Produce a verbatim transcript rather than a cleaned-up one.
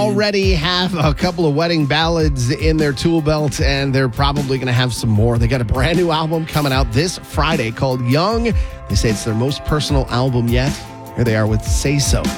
already have a couple of wedding ballads in their tool belt, and they're probably going to have some more. They got a brand new album coming out this Friday called Young. They say it's their most personal album yet. Here they are with Say So.